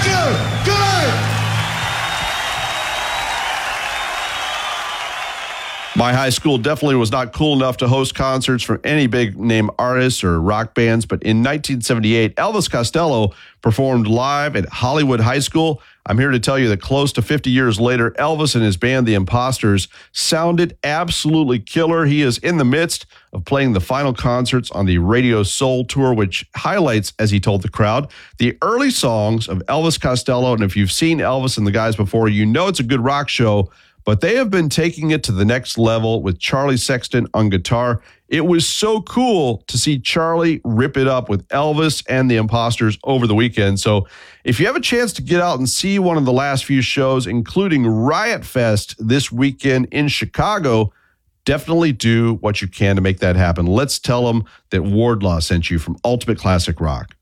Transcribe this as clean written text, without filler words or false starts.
Thank you. Good night. My high school definitely was not cool enough to host concerts from any big-name artists or rock bands, but in 1978, Elvis Costello performed live at Hollywood High School. I'm here to tell you that close to 50 years later, Elvis and his band, The Imposters, sounded absolutely killer. He is in the midst of playing the final concerts on the Radio Soul Tour, which highlights, as he told the crowd, the early songs of Elvis Costello. And if you've seen Elvis and the guys before, you know it's a good rock show. But they have been taking it to the next level with Charlie Sexton on guitar. It was so cool to see Charlie rip it up with Elvis and the Imposters over the weekend. So if you have a chance to get out and see one of the last few shows, including Riot Fest this weekend in Chicago, definitely do what you can to make that happen. Let's tell them that Wardlaw sent you from Ultimate Classic Rock.